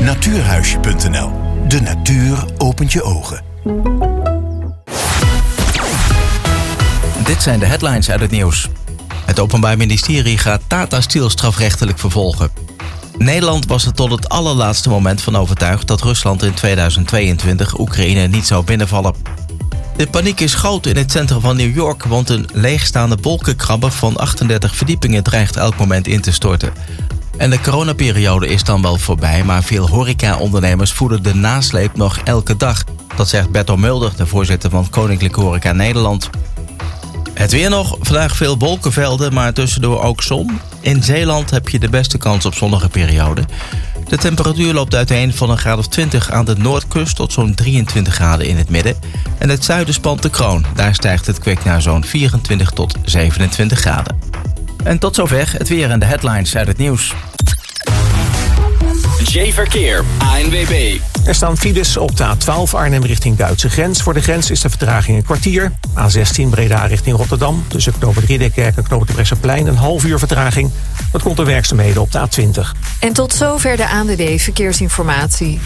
Natuurhuisje.nl. De natuur opent je ogen. Dit zijn de headlines uit het nieuws. Het Openbaar Ministerie gaat Tata Steel strafrechtelijk vervolgen. Nederland was er tot het allerlaatste moment van overtuigd dat Rusland in 2022 Oekraïne niet zou binnenvallen. De paniek is groot in het centrum van New York, want een leegstaande wolkenkrabber van 38 verdiepingen dreigt elk moment in te storten. En de coronaperiode is dan wel voorbij, maar veel horeca-ondernemers voelen de nasleep nog elke dag. Dat zegt Bertel Mulder, de voorzitter van Koninklijke Horeca Nederland. Het weer nog, vandaag veel wolkenvelden, maar tussendoor ook zon. In Zeeland heb je de beste kans op zonnige periode. De temperatuur loopt uiteen van een graad of 20 aan de noordkust tot zo'n 23 graden in het midden. En het zuiden spant de kroon. Daar stijgt het kwik naar zo'n 24 tot 27 graden. En tot zover het weer en de headlines uit het nieuws. J-Verkeer, ANWB. Er staan files op de A12 Arnhem richting Duitse grens. Voor de grens is de vertraging een kwartier. A16 Breda richting Rotterdam. Tussen knooppunt Ridderkerk en knooppunt Brechtseplein een half uur vertraging. Dat komt door werkzaamheden op de A20. En tot zover de ANWB Verkeersinformatie.